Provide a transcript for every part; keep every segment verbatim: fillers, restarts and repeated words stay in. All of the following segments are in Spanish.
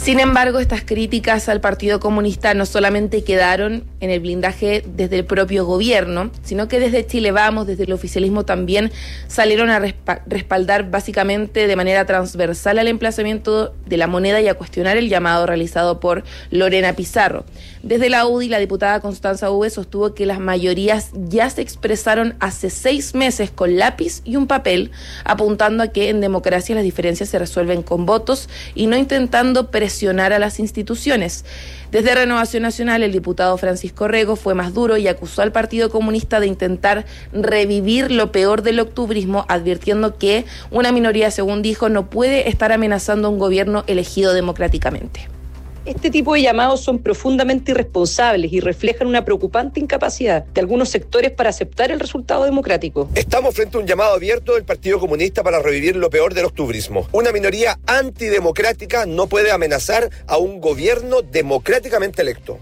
Sin embargo, estas críticas al Partido Comunista no solamente quedaron en el blindaje desde el propio gobierno, sino que desde Chile Vamos, desde el oficialismo también salieron a respa- respaldar básicamente de manera transversal al emplazamiento de la moneda y a cuestionar el llamado realizado por Lorena Pizarro. Desde la U D I, la diputada Constanza Uve sostuvo que las mayorías ya se expresaron hace seis meses con lápiz y un papel, apuntando a que en democracia las diferencias se resuelven con votos y no intentando presionar a las instituciones. Desde Renovación Nacional, el diputado Francisco Rego fue más duro y acusó al Partido Comunista de intentar revivir lo peor del octubrismo, advirtiendo que una minoría, según dijo, no puede estar amenazando a un gobierno elegido democráticamente. Este tipo de llamados son profundamente irresponsables y reflejan una preocupante incapacidad de algunos sectores para aceptar el resultado democrático. Estamos frente a un llamado abierto del Partido Comunista para revivir lo peor del octubrismo. Una minoría antidemocrática no puede amenazar a un gobierno democráticamente electo.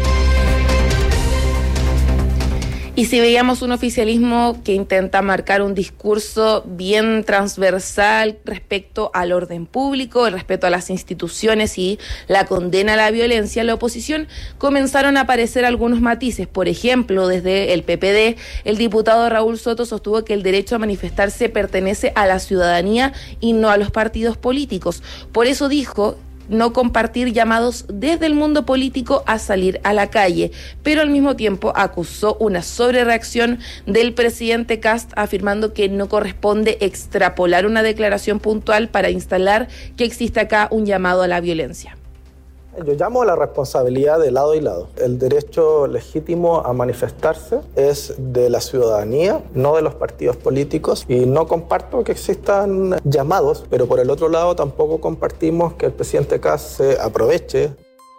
Y si veíamos un oficialismo que intenta marcar un discurso bien transversal respecto al orden público, el respeto a las instituciones y la condena a la violencia, en la oposición comenzaron a aparecer algunos matices. Por ejemplo, desde el P P D, el diputado Raúl Soto sostuvo que el derecho a manifestarse pertenece a la ciudadanía y no a los partidos políticos. Por eso dijo no compartir llamados desde el mundo político a salir a la calle, pero al mismo tiempo acusó una sobrereacción del presidente Kast, afirmando que no corresponde extrapolar una declaración puntual para instalar que existe acá un llamado a la violencia. Yo llamo a la responsabilidad de lado y lado. El derecho legítimo a manifestarse es de la ciudadanía, no de los partidos políticos, y no comparto que existan llamados, pero por el otro lado tampoco compartimos que el presidente Kast se aproveche.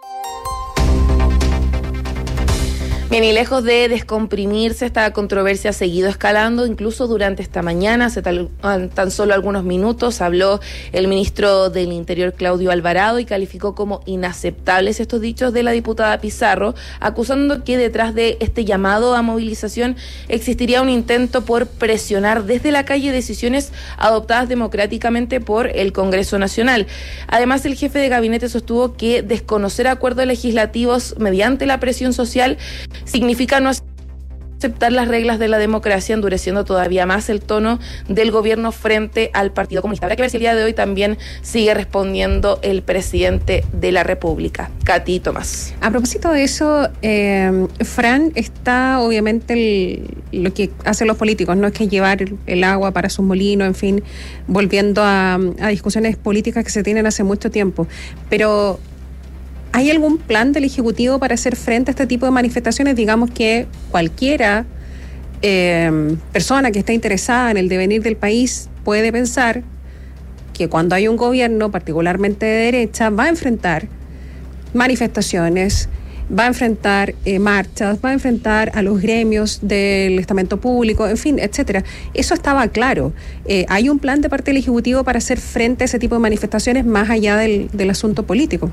Bien, y lejos de descomprimirse, esta controversia ha seguido escalando, incluso durante esta mañana, hace tal, tan solo algunos minutos, habló el ministro del Interior, Claudio Alvarado, y calificó como inaceptables estos dichos de la diputada Pizarro, acusando que detrás de este llamado a movilización existiría un intento por presionar desde la calle decisiones adoptadas democráticamente por el Congreso Nacional. Además, el jefe de gabinete sostuvo que desconocer acuerdos legislativos mediante la presión social significa no aceptar las reglas de la democracia, endureciendo todavía más el tono del gobierno frente al Partido Comunista. Habrá que ver si el día de hoy también sigue respondiendo el presidente de la República. Katy Tomás. A propósito de eso, eh, Fran, está obviamente el, lo que hacen los políticos, no es que llevar el agua para sus molinos, en fin, volviendo a, a discusiones políticas que se tienen hace mucho tiempo, pero ¿hay algún plan del Ejecutivo para hacer frente a este tipo de manifestaciones? Digamos que cualquiera eh, persona que esté interesada en el devenir del país puede pensar que cuando hay un gobierno, particularmente de derecha, va a enfrentar manifestaciones, va a enfrentar eh, marchas, va a enfrentar a los gremios del estamento público, en fin, etcétera. Eso estaba claro. Eh, ¿Hay un plan de parte del Ejecutivo para hacer frente a ese tipo de manifestaciones más allá del, del asunto político?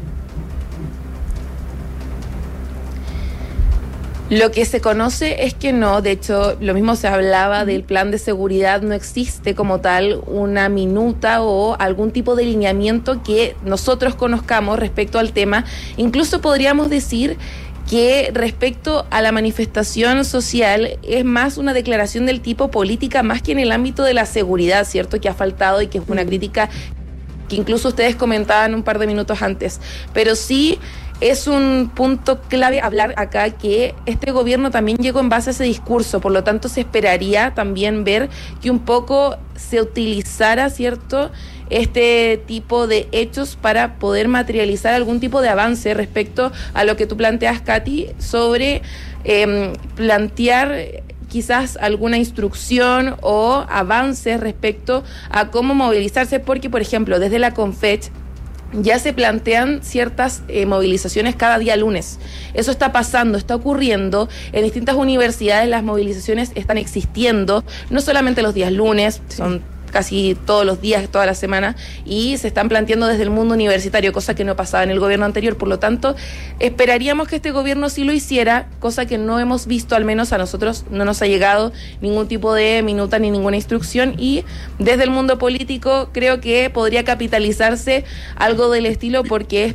Lo que se conoce es que no, de hecho, lo mismo se hablaba del plan de seguridad, no existe como tal una minuta o algún tipo de lineamiento que nosotros conozcamos respecto al tema. Incluso podríamos decir que respecto a la manifestación social es más una declaración del tipo política más que en el ámbito de la seguridad, ¿cierto? Que ha faltado y que es una crítica que incluso ustedes comentaban un par de minutos antes, pero sí es un punto clave hablar acá que este gobierno también llegó en base a ese discurso, por lo tanto se esperaría también ver que un poco se utilizara, ¿cierto?, este tipo de hechos para poder materializar algún tipo de avance respecto a lo que tú planteas, Katy, sobre eh, plantear quizás alguna instrucción o avances respecto a cómo movilizarse, porque, por ejemplo, desde la Confech ya se plantean ciertas eh, movilizaciones cada día lunes. Eso está pasando, está ocurriendo. En distintas universidades las movilizaciones están existiendo, no solamente los días lunes, son casi todos los días, toda la semana, y se están planteando desde el mundo universitario, cosa que no pasaba en el gobierno anterior. Por lo tanto, esperaríamos que este gobierno sí lo hiciera, cosa que no hemos visto, al menos a nosotros no nos ha llegado ningún tipo de minuta ni ninguna instrucción, y desde el mundo político creo que podría capitalizarse algo del estilo, porque es